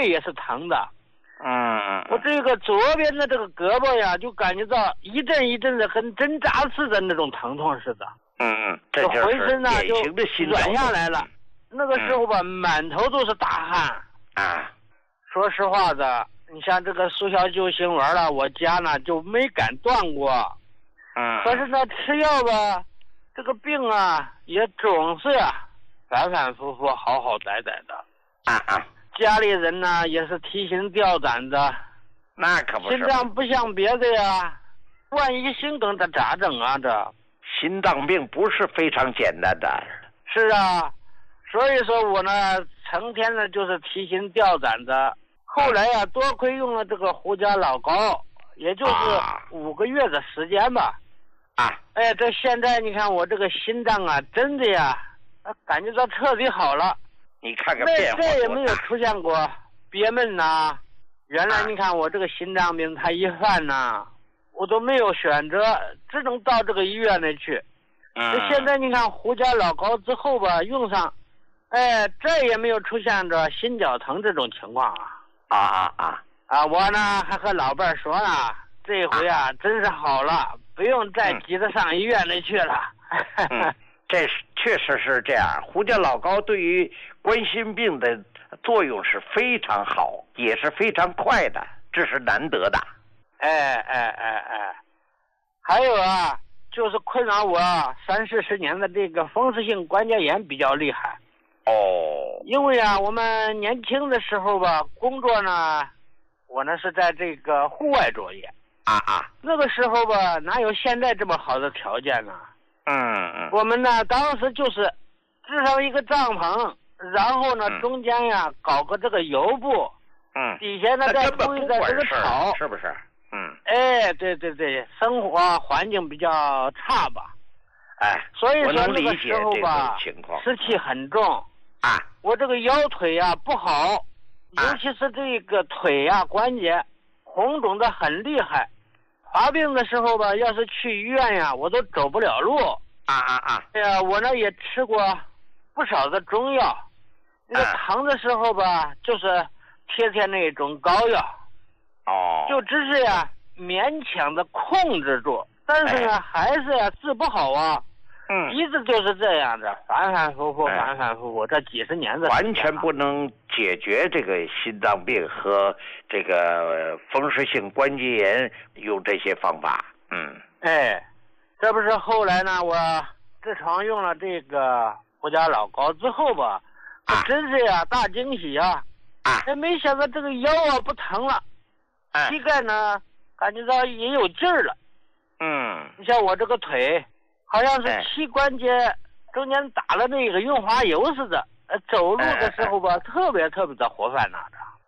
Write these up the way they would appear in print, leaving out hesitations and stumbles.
背也是疼的。我这个左边的这个胳膊呀，就感觉到一阵一阵的，跟针扎似的那种疼痛似的。 这就是浑身呢就典型的心软下来了。那个时候吧，满头都是大汗。说实话的，你像这个速效救心丸了，我家呢就没敢断过。可是呢，吃药吧，这个病啊也总是反反复复，好好歹歹的。家里人呢也是提心吊胆的。 那可不是。 心脏不像别的呀，万一心梗这咋整啊？这心脏病不是非常简单的。 是啊，所以说我呢成天呢就是提心吊胆的。后来呀，多亏用了这个胡家老膏，也就是5个月的时间吧。这现在你看我这个心脏啊，真的呀，感觉到彻底好了。 你看看变化多大。 再也没有出现过憋闷呐。原来你看我这个心脏病，它一犯呐，我都没有选择，只能到这个医院里去。现在你看胡家老膏之后吧，用上，再也没有出现着心绞疼这种情况我呢还和老伴说呢，这回真是好了，不用再急着上医院里去了。 这确实是这样。胡家老膏对于冠心病的作用是非常好，也是非常快的，这是难得的。 还有就是困扰我30-40年的这个风湿性关节炎比较厉害。因为我们年轻的时候吧，工作呢，我呢是在这个户外作业。那个时候吧，哪有现在这么好的条件呢？我们呢当时就是支上一个帐篷，然后呢中间搞个这个油布，底下呢再铺一个这个草， 是不是？ 对，生活环境比较差吧。所以说那个时候吧，湿气很重。我这个腰腿不好，尤其是这个腿关节红肿的很厉害。发病的时候吧，要是去医院我都走不了路。我呢也吃过不少的中药，那个疼的时候吧，就是贴那种膏药。就只是勉强的控制住，但是呢还是治不好一直就是这样的，反反复复，这几十年的完全不能解决这个心脏病和这个风湿性关节炎用这些方法。 这不是后来呢，我自从用了这个胡家老膏之后吧，真是大惊喜没想到这个腰不疼了，膝盖呢感觉到也有劲儿了。你像我这个腿好像是膝关节中间打了那个润滑油似的，走路的时候吧，特别的活泛着。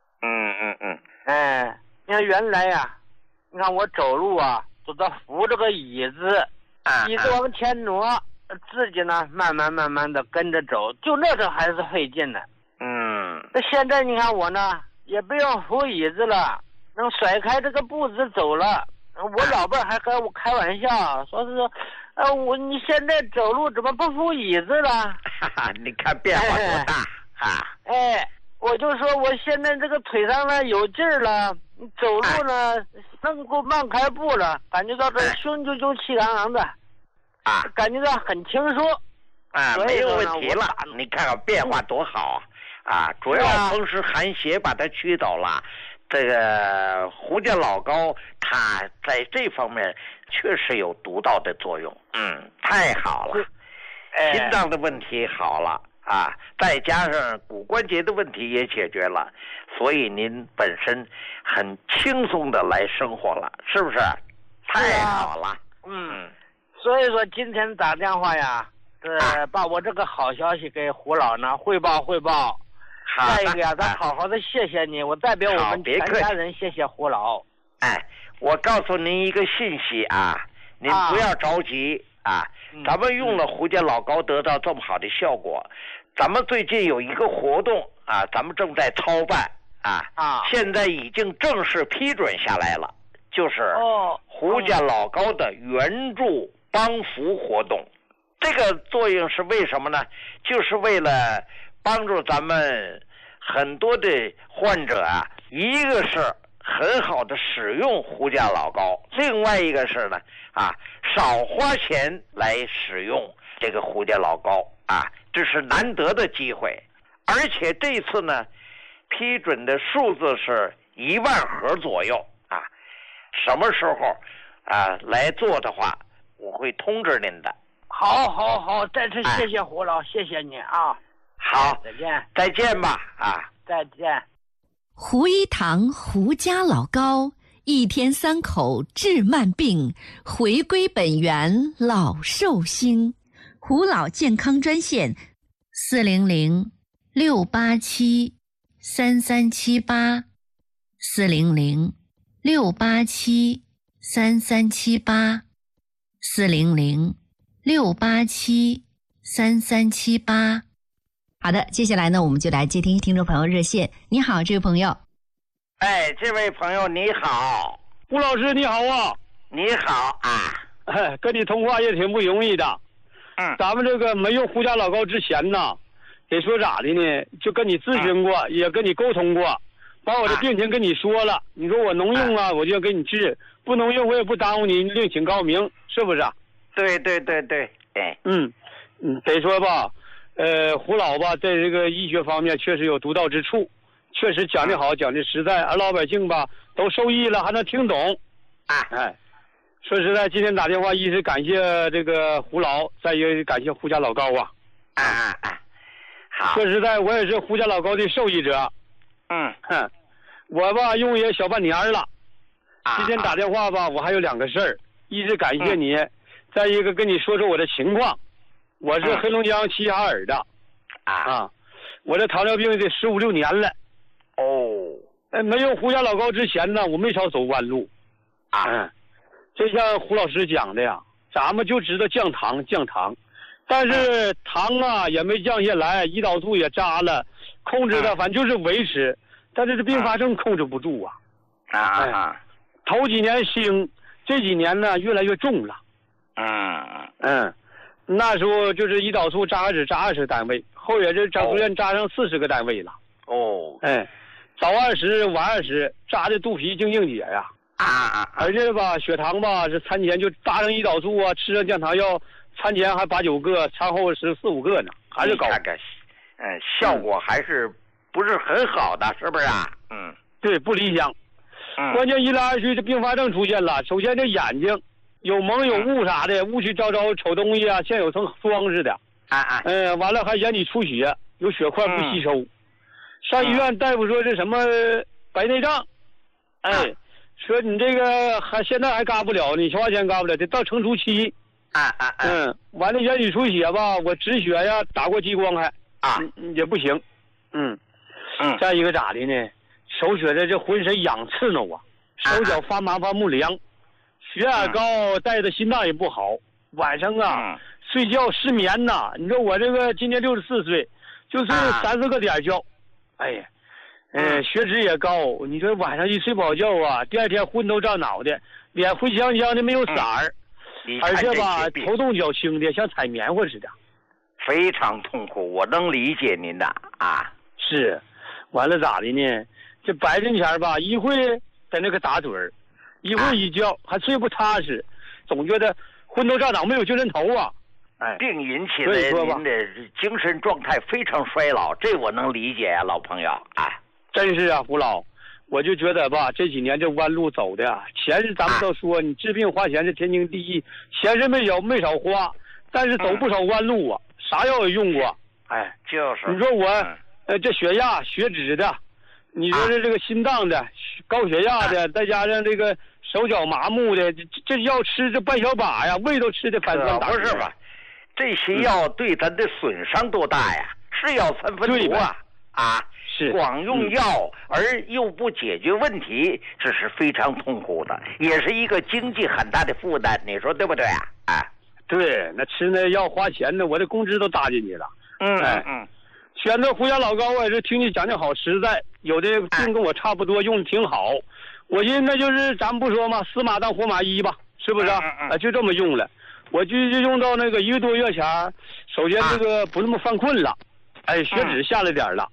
你看原来你看我走路都得扶着个椅子，椅子往前挪，自己呢慢慢的跟着走，就那时候还是费劲的。那现在你看我呢也不用扶椅子了，能甩开这个步子走了。我老伴还跟我开玩笑，说是你现在走路怎么不扶椅子了？ 你看变化多大我就说我现在这个腿上呢有劲儿了，走路呢能够慢开步了，感觉到这胸赳气昂昂的感觉到很轻松没有问题了。你看看变化多好主要风湿寒邪把它驱走了。这个胡家老膏它在这方面确实有独到的作用。太好了。心脏的问题好了再加上骨关节的问题也解决了，所以您本身很轻松的来生活了，是不是？太好了。 所以说今天打电话把我这个好消息给胡老呢汇报。再一个咱好好的谢谢你，我代表我们全家人谢谢胡老。 我告诉您一个信息您不要着急咱们用了胡家老膏得到这么好的效果，咱们最近有一个活动咱们正在操办现在已经正式批准下来了，就是胡家老膏的援助帮扶活动。这个作用是为什么呢？就是为了帮助咱们很多的患者啊，一个是很好的使用胡家老膏，另外一个是呢少花钱来使用这个胡家老膏这是难得的机会。而且这次呢批准的数字是1万盒左右什么时候来做的话，我会通知您的。 好，再次谢谢胡老，谢谢您啊。 好，再见吧再见。 胡一堂胡家老膏，1天3口治慢病，回归本源老寿星。胡老健康专线400-687-3378 400-687-3378 400-687-3378。好的，接下来呢，我们就来接听听众朋友热线。你好，这位朋友。 这位朋友你好。 胡老师你好啊。 你好跟你通话也挺不容易的。咱们这个没用胡家老膏之前呢，得说咋的呢，就跟你咨询过，也跟你沟通过，把我的病情跟你说了，你说我能用我就给你治，不能用我也不耽误你，另请高明，是不是？ 对。 得说吧，胡老吧，在这个医学方面确实有独到之处，确实讲得好，讲得实在，而老百姓吧都受益了，还能听懂。说实在，今天打电话，一是感谢这个胡老，再一个感谢胡家老膏好。 说实在，我也是胡家老膏的受益者。我吧用也小半年了。今天打电话吧，我还有2个事儿，一是感谢你，再一个跟你说说我的情况。我是黑龙江齐齐哈尔的。我这糖尿病得15、16年了。没用胡家老膏之前呢，我没少走弯路。就像胡老师讲的呀，咱们就知道降糖，但是糖也没降下来，胰岛素也扎了，控制的反正就是维持，但是这并发症控制不住头几年轻，这几年呢越来越重了。那时候就是胰岛素扎只扎20单位，后也是整院扎上40个单位了。早20晚20，扎的肚皮净硬结呀。而且吧，血糖吧是餐前就扎上胰岛素吃上降糖药，餐前还8、9个，餐后14、15个呢，还是高。 效果还是不是很好的，是不是对，不理想。关键一来二去，这并发症出现了。首先这眼睛有蒙有雾啥的，雾气照瞅东西像有层霜似的。完了还眼底出血，有血块不吸收。上医院大夫说是什么白内障。说你这个现在还嘎不了，你花钱嘎不了，得到成熟期。完了眼底出血吧，我止血呀，打过激光还也不行。再一个咋的呢？手觉得这浑身痒刺挠手脚发麻发木凉，血压高，带着心脏也不好，晚上睡觉失眠你说我这个今年64岁，就睡30个点觉。血脂也高，你说晚上一睡不好觉第二天昏头胀脑的，脸灰呛呛的没有色儿，而且吧头动脚轻的像踩棉花似的， 非常痛苦。我能理解您的是，完了咋的呢？这白天前吧一会在那个打盹儿，一会一觉还睡不踏实，总觉得昏头胀脑没有精神头病引起的您的精神状态非常衰老，这我能理解老朋友真是胡老，我就觉得吧，这几年这弯路走的钱是咱们都说你治病花钱是天经地义，钱是没少花，但是走不少弯路啥药也用过。 就是你说我这血压血脂的，你说这个心脏的高血压的，再加上这个手脚麻木的，这药吃这半小把呀，胃都吃的翻酸打。 不是吧？这些药对咱的损伤多大呀？是药三分毒是光用药而又不解决问题，这是非常痛苦的，也是一个经济很大的负担，你说对不对对，那吃那药花钱的，我的工资都搭进去了。选择胡家老膏，我也是听你讲的好实在，有的病跟我差不多，用的挺好。我寻思那就是咱们不说嘛，死马当活马医吧，是不是就这么用了。我就用到那个1个多月前，首先这个不那么犯困了，血脂下来点了，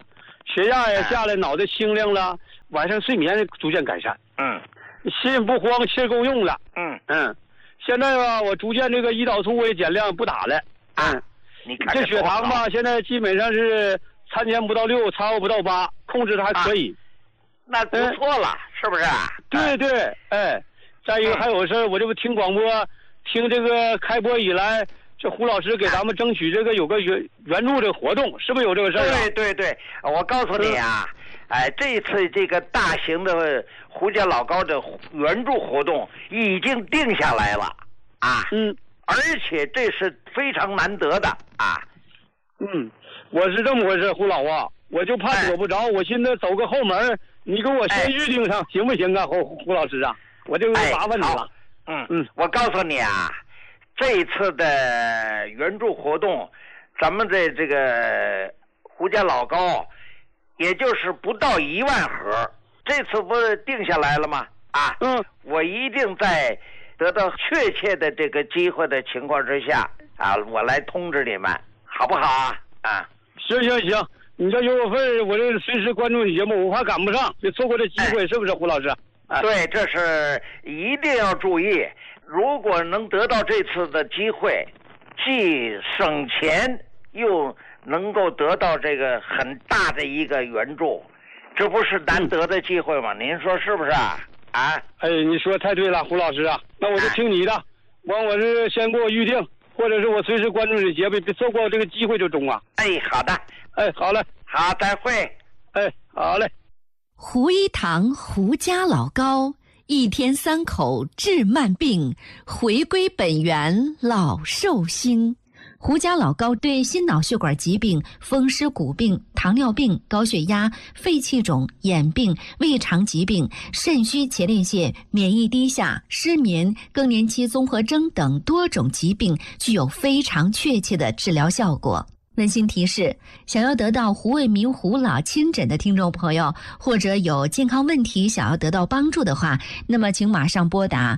血压也下来，脑袋清亮了，晚上睡眠逐渐改善。心不慌，气够用了。现在吧，我逐渐这个胰岛素我也减量不打了。 你看这血糖吧，现在基本上是3天不到6，超过不到8，控制的还可以。 那不错了，是不是？ 对对，再一个还有事儿，我这不听广播，听这个开播以来，这胡老师给咱们争取这个有个援助的活动，是不是有这个事儿啊？ 对对，我告诉你啊，这次这个大型的胡家老高的援助活动已经定下来了啊。而且这是非常难得的啊。 我是这么回事，胡老啊，我就怕躲不着，我寻思走个后门，你给我先预定上，行不行啊，胡老师啊？我就麻烦你了。 我告诉你啊，这一次的援助活动，咱们的这个胡家老高，也就是不到1万盒，这次不是定下来了吗？我一定在得到确切的这个机会的情况之下啊，我来通知你们，好不好啊？ 行，你这有份，我这随时关注你节目，我怕赶不上，就错过这机会，是不是胡老师？ 对，这是一定要注意。如果能得到这次的机会，既省钱又能够得到这个很大的一个援助，这不是难得的机会吗？您说是不是啊？ 你说太对了，胡老师啊，那我就听你的，我是先给我预定，或者是我随时关注你节目，别错过这个机会就中啊。 好的， 好嘞， 好，再会。 好嘞。 胡一堂胡家老高，1天3口治慢病，回归本源老寿星。胡家老高对心脑血管疾病、风湿骨病、糖尿病、高血压、肺气肿、眼病、胃肠疾病、肾虚前列腺、免疫低下、失眠、更年期综合征等多种疾病具有非常确切的治疗效果。温馨提示：想要得到胡卫民胡老亲诊的听众朋友，或者有健康问题想要得到帮助的话，那么请马上拨打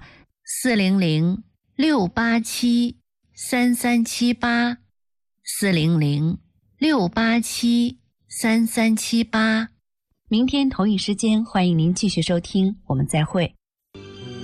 400-687-3378 400-687-3378。明天同一时间，欢迎您继续收听，我们再会。